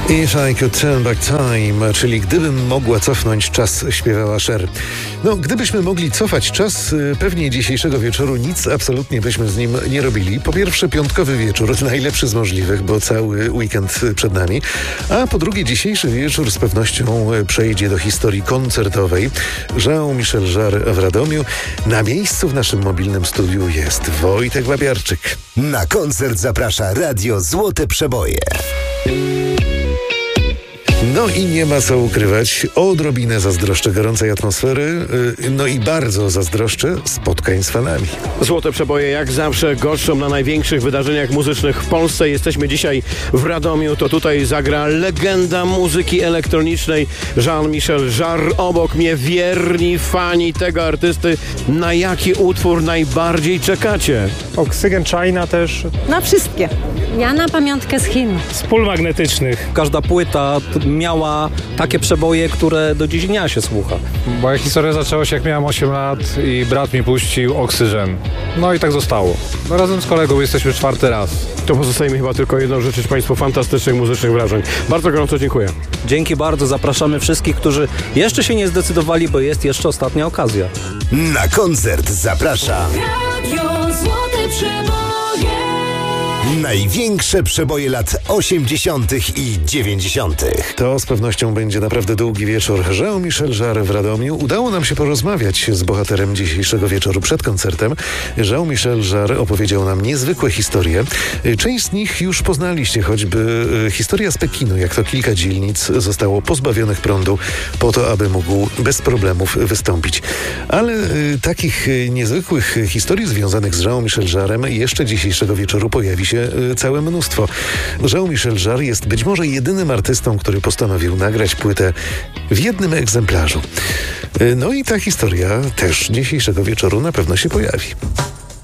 If I could turn back time, czyli gdybym mogła cofnąć czas, śpiewała Cher. No, gdybyśmy mogli cofać czas, pewnie dzisiejszego wieczoru nic absolutnie byśmy z nim nie robili. Po pierwsze, piątkowy wieczór, najlepszy z możliwych, bo cały weekend przed nami. A po drugie, dzisiejszy wieczór z pewnością przejdzie do historii koncertowej. Jean-Michel Jarre w Radomiu. Na miejscu w naszym mobilnym studiu jest Wojtek Łapiarczyk. Na koncert zaprasza Radio Złote Przeboje. No i nie ma co ukrywać, odrobinę zazdroszczę gorącej atmosfery, no i bardzo zazdroszczę spotkań z fanami. Złote Przeboje jak zawsze goszczą na największych wydarzeniach muzycznych w Polsce. Jesteśmy dzisiaj w Radomiu, to tutaj zagra legenda muzyki elektronicznej Jean-Michel Jarre. Obok mnie wierni fani tego artysty. Na jaki utwór najbardziej czekacie? Oksygen China też. Na wszystkie. Ja na pamiątkę z Chin. Z pól magnetycznych. Każda płyta miała takie przeboje, które do dziś dnia się słucha. Moja historia zaczęła się, jak miałem 8 lat i brat mi puścił Oksygen. No i tak zostało. No, razem z kolegą jesteśmy 4. raz. To pozostaje mi chyba tylko jedno, życzyć Państwu fantastycznych muzycznych wrażeń. Bardzo gorąco dziękuję. Dzięki bardzo, zapraszamy wszystkich, którzy jeszcze się nie zdecydowali, bo jest jeszcze ostatnia okazja. Na koncert zaprasza Radio Złote Przeboje. największe przeboje lat 80. i 90. To z pewnością będzie naprawdę długi wieczór. Jean-Michel Jarre w Radomiu. Udało nam się porozmawiać z bohaterem dzisiejszego wieczoru przed koncertem. Jean-Michel Jarre opowiedział nam niezwykłe historie. Część z nich już poznaliście, choćby historia z Pekinu, jak to kilka dzielnic zostało pozbawionych prądu po to, aby mógł bez problemów wystąpić. Ale takich niezwykłych historii związanych z Jean-Michel Jarrem jeszcze dzisiejszego wieczoru pojawi się całe mnóstwo. Jean-Michel Jarre jest być może jedynym artystą, który postanowił nagrać płytę w jednym egzemplarzu. No i ta historia też dzisiejszego wieczoru na pewno się pojawi.